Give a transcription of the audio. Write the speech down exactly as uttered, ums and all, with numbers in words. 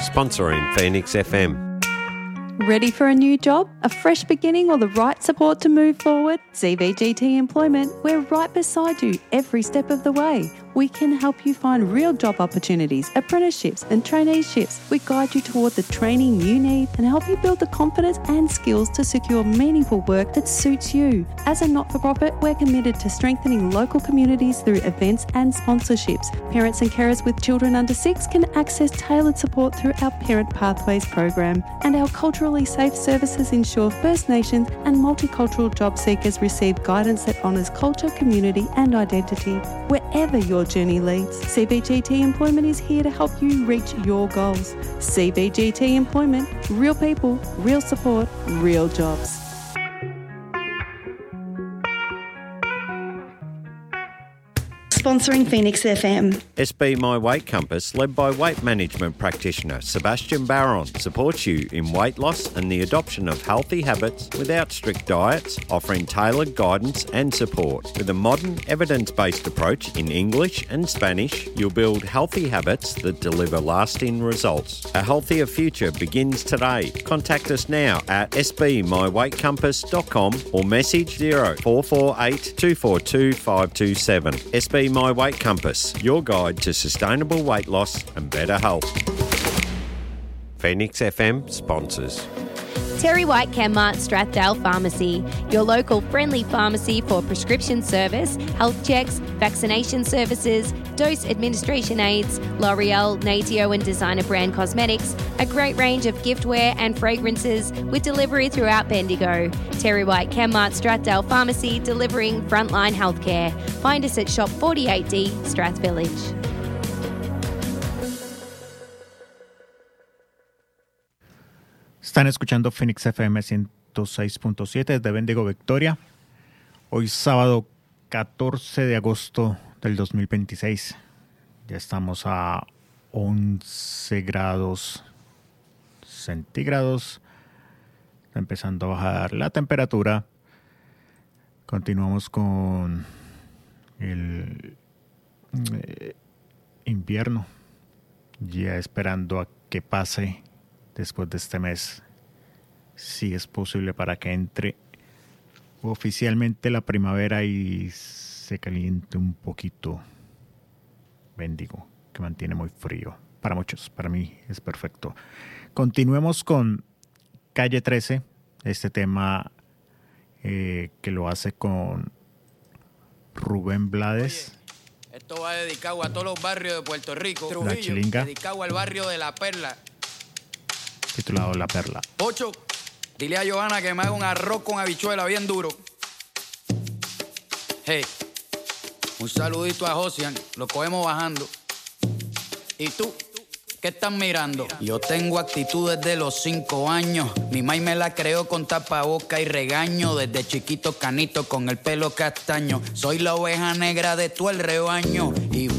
sponsoring Phoenix F M. Ready for a new job, a fresh beginning or the right support to move forward? C V G T Employment, we're right beside you every step of the way. We can help you find real job opportunities, apprenticeships and traineeships. We guide you toward the training you need and help you build the confidence and skills to secure meaningful work that suits you. As a not-for-profit, we're committed to strengthening local communities through events and sponsorships. Parents and carers with children under six can access tailored support through our Parent Pathways program. And our culturally safe services ensure First Nations and multicultural job seekers receive guidance that honours culture, community and identity. Wherever your journey leads, C V G T Employment is here to help you reach your goals. C V G T Employment, real people, real support, real jobs. Sponsoring Phoenix F M. S B My Weight Compass, led by weight management practitioner Sebastian Barron, supports you in weight loss and the adoption of healthy habits without strict diets, offering tailored guidance and support. With a modern, evidence-based approach in English and Spanish, you'll build healthy habits that deliver lasting results. A healthier future begins today. Contact us now at s b my weight compass dot com or message zero four four eight two four two five two seven. S B My Weight Compass, your guide to sustainable weight loss and better health. Phoenix F M sponsors. Terry White Chemmart Strathdale Pharmacy, your local friendly pharmacy for prescription service, health checks, vaccination services, dose administration aids, L'Oreal, Natio and designer brand cosmetics, a great range of giftware and fragrances with delivery throughout Bendigo. Terry White Chemmart Strathdale Pharmacy, delivering frontline healthcare. Find us at Shop forty-eight D, Strath Village. Están escuchando Phoenix F M ciento seis punto siete de Bendigo, Victoria. Hoy sábado catorce de agosto del dos mil veintiséis. Ya estamos a once grados centígrados. Está empezando a bajar la temperatura. Continuamos con el eh, invierno. Ya esperando a que pase después de este mes, si es posible, para que entre oficialmente la primavera y se caliente un poquito Bendigo, que mantiene muy frío para muchos. Para mí es perfecto. Continuemos con Calle trece, este tema eh, que lo hace con Rubén Blades. Oye, esto va dedicado a todos los barrios de Puerto Rico. La Trujillo, Chilinga. dedicado al barrio de La Perla. Titulado La Perla. Ocho, dile a Johanna que me haga un arroz con habichuela bien duro. Hey, un saludito a Josian, lo cogemos bajando. ¿Y tú? ¿Qué estás mirando? Yo tengo actitud desde los cinco años. Mi mai me la creó con tapaboca y regaño. Desde chiquito canito con el pelo castaño. Soy la oveja negra de todo el rebaño. Y